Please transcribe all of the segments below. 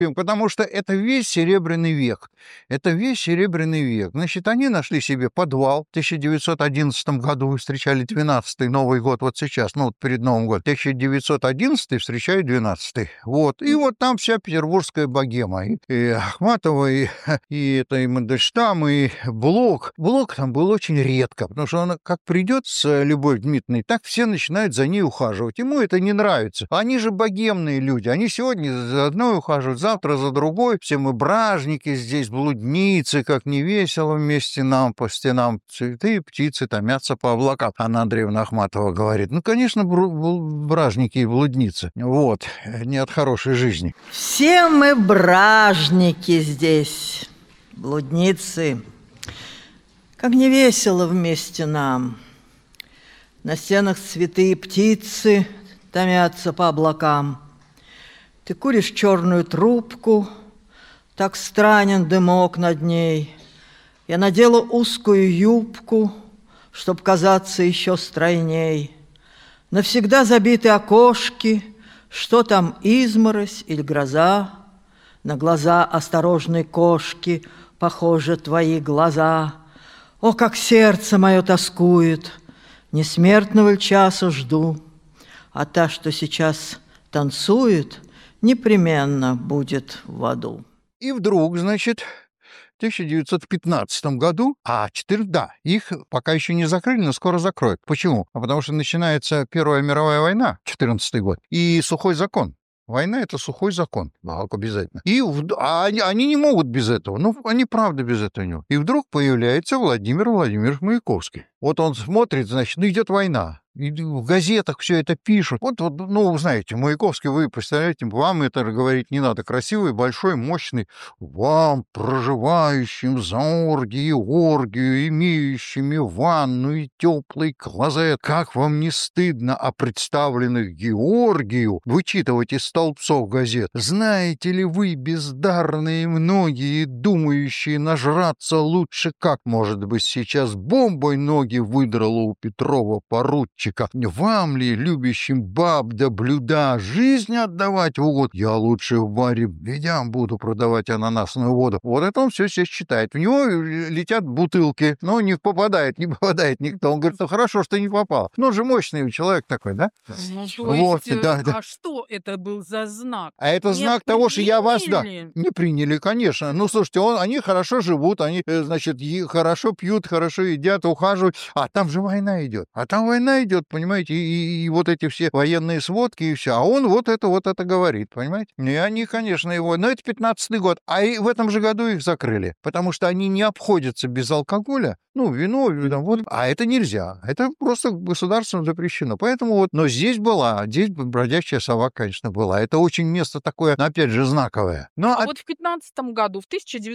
Потому что это весь Серебряный век. Это весь Серебряный век. Значит, они нашли себе подвал в 1911 году, встречали 12-й Новый год вот сейчас, ну, вот перед Новым годом. 1911 встречают 12-й. Вот. И вот там вся петербургская богема. И Ахматова, и Мандельштам, и Блок. Блок там был очень редко, потому что он как придет с Любовью Дмитриевной, так все начинают за ней ухаживать. Ему это не нравится. Они же богемные люди. Они сегодня за одной ухаживают, завтра за другой. Все мы бражники здесь, блудницы, как не весело вместе нам, по стенам цветы и птицы томятся по облакам. Анна Андреевна Ахматова говорит, ну, конечно, бражники и блудницы. Вот, не от хорошей жизни. Все мы бражники здесь, блудницы. Как не весело вместе нам. На стенах цветы и птицы томятся по облакам. Ты куришь черную трубку, так странен дымок над ней. Я надела узкую юбку, чтоб казаться еще стройней. Навсегда забиты окошки, что там изморозь или гроза. На глаза осторожной кошки похожи твои глаза. О, как сердце мое тоскует, несмертного часа жду, а та, что сейчас танцует, непременно будет в аду. И вдруг, значит, в 1915 году, их пока еще не закрыли, но скоро закроют. Почему? Потому что начинается Первая мировая война, 14 год, и сухой закон. Война — это сухой закон, обязательно. Они не могут без этого, они правда без этого не могут. И вдруг появляется Владимир Владимирович Маяковский. Вот он смотрит, значит, идет война. И в газетах все это пишут. Вот, знаете, Маяковский, вы представляете, вам это говорить не надо. Красивый, большой, мощный. Вам, проживающим за оргию, имеющими ванну и теплый клозет, как вам не стыдно о представленных Георгию вычитывать из столбцов газет? Знаете ли вы, бездарные многие, думающие нажраться лучше, как, может быть, сейчас бомбой ноги выдрало у Петрова поручика? Вам ли, любящим баб да блюда, жизнь отдавать в угод? Я лучше в баре бедям буду продавать ананасную воду. Вот это он все здесь читает. В него летят бутылки, но не попадает никто. Он говорит, ну хорошо, что не попал. Ну, он же мощный человек такой, да? Ну, то есть, а что это был за знак? А это знак того, что я вас, не приняли, конечно. Ну, слушайте, они хорошо живут, они, значит, хорошо пьют, хорошо едят, ухаживают. А там же война идет. Понимаете, и вот эти все военные сводки и все, а он вот это говорит, понимаете? И они, конечно, его... Но это 15-й год, а и в этом же году их закрыли, потому что они не обходятся без алкоголя, вино, вот, а это нельзя, это просто государством запрещено, поэтому вот, но здесь бродячая сова, конечно, была, это очень место такое, опять же, знаковое. Вот в 15-м году, в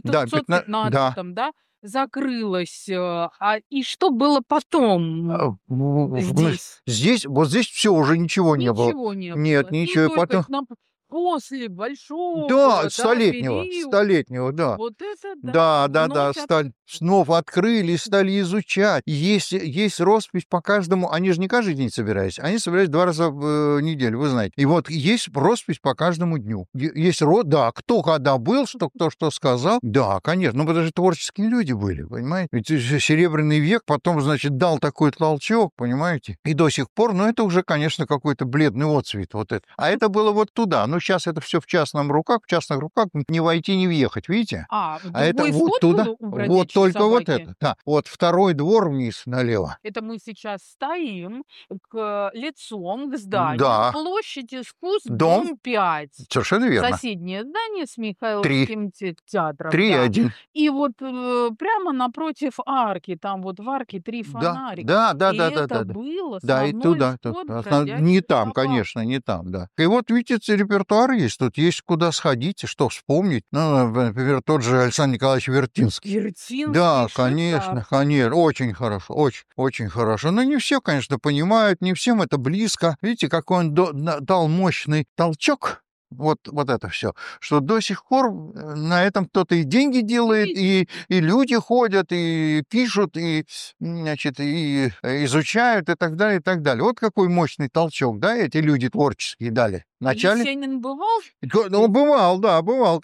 1915-м, да, закрылась. И что было потом здесь? Здесь все уже ничего не было. Ничего не было. Нет, ничего. Потом... После большого, столетнего, да. Вот это Да. Снова открыли, стали изучать. Есть роспись по каждому. Они же не каждый день собирались. Они собирались 2 раза в неделю, вы знаете. И вот есть роспись по каждому дню. Есть кто когда был, кто что сказал. Да, конечно. Потому что творческие люди были, понимаете? Ведь Серебряный век потом, значит, дал такой толчок, понимаете? И до сих пор, это уже, конечно, какой-то бледный отцвет вот это. А это было вот туда. Сейчас это все в частных руках не войти, не въехать, видите? Это вот туда, вот только собаки. Вот это, да. Вот второй двор вниз налево. Это мы сейчас стоим лицом к зданию, площадь Искусств, дом 5. Совершенно верно. Соседнее здание с Михайловским театром. 3-1. И вот прямо напротив арки, там вот в арке 3 фонарика. Да. Это было и туда. Не там, конечно, не там, да. И вот, видите, репертуар есть. Тут есть куда сходить, что вспомнить. Например, тот же Александр Николаевич Вертинский. Да, конечно. Очень хорошо, очень хорошо. Но не все, конечно, понимают, не всем это близко. Видите, какой он дал мощный толчок. Вот это все, что до сих пор на этом кто-то и деньги делает, и люди ходят, и пишут, и изучают, и так далее, и так далее. Вот какой мощный толчок, да, эти люди творческие дали. Есенин бывал? Бывал.